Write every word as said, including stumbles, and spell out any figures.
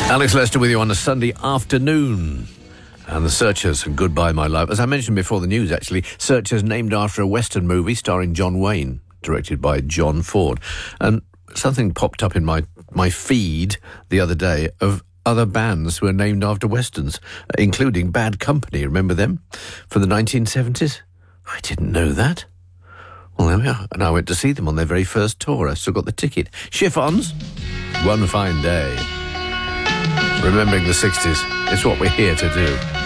Alex Lester with you on a Sunday afternoon. And the Searchers and Goodbye My Life. As I mentioned before the news, actually, Searchers named after a Western movie starring John Wayne, directed by John Ford. And something popped up in my, my feed the other day of other bands who are named after Westerns, including Bad Company. Remember them? From the nineteen seventies? I didn't know that. Well, there we are. And I went to see them on their very first tour. I still got the ticket. Chiffons, One Fine Day. Remembering the sixties. It's what we're here to do.